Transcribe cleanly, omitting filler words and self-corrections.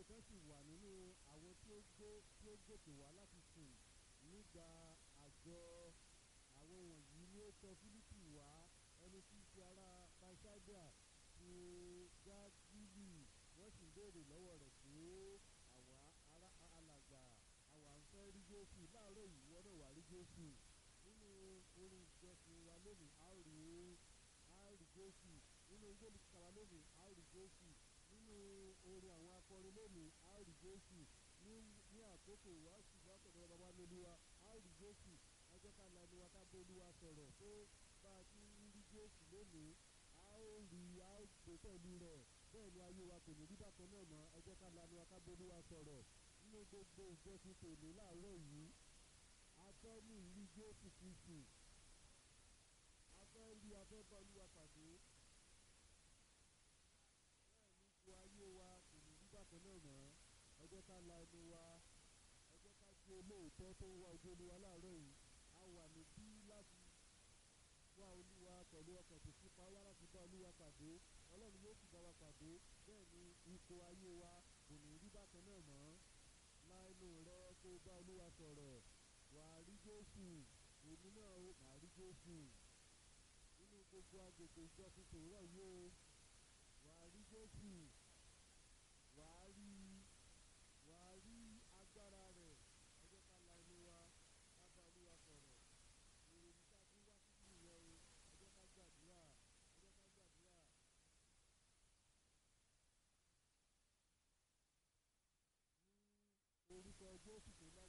kan sì wà nínú àwọn tí ó gòkè wá láti sìn nígbà àjọ àwọn wọ̀nyí ni ó tọ̀ Fílípì wá ẹni tí í ṣe ará Bethsaida ti Gálílì wọ́n sì ń béèrè lọ́wọ́ rẹ̀ pé àwa ará alàgbà àwa ń fẹ́ rí Jésù láàárọ̀ yìí wọ́n náà wá rí Jésù nínú orin ìjọsìn wa lónìí a ó rí Jésù nínú ìjọsìn kíkàwá lónìí a ó rí Jésù nínú orin àwọn akọrin lónìí a ó rí Jésù ní àkókò ìwàásù látọ̀dọ̀ bàbá lóluwa a ó rí Jésù ẹ jẹ́ ká la ẹnu wa ká bá Olúwa sọ̀rọ̀ pé bá a ti ń rí Jésù lónìí a ó gbé pẹ̀lú rẹ̀ bẹ́ẹ̀ ni ayé wa kò ní rí bákan náà mọ́ ẹ jẹ́ ká la ẹnu wa ká bá Olúwa sọ̀rọ̀ nínú gbogbo ìjọsìn tòní láàárọ̀ yìí a fẹ́ ní ìrí Jésù Kristi a fẹ́ bá Olúwa pàdé bẹ́ẹ̀ ni ipò ayé wa kò ní rí bákan náà mọ́ ẹ jẹ́ ká la ẹnu wa ẹ jẹ́ ká ṣe olóòótọ́ tó ń wá ojú Olúwa láàárọ̀ yìí a wà níbí láti wá Olúwa pẹ̀lú ọkàn tó fi pa wá láti bá Olúwa pàdé Ọlọ́run yóò sì bá wa pàdé bẹ́ẹ̀ ni ipò ayé wa kò ní rí bákan náà mọ́ la ẹnu rẹ kó bá Olúwa sọ̀rọ̀ wà á rí Jésù èmi náà ó mà á rí Jésù nínú gbogbo agbègbè ìjọsìn tòórọ̀ yìí o wà á rí Jésù wà á rí agbára rẹ̀ ẹ jẹ́ ká la ẹnu wa ká bá Olúwa sọ̀rọ̀ ìròyìn tá a fi wá síbí ìyẹn o ẹ jẹ́ ká gbàdúrà. Ní orúkọ Jésù tó lá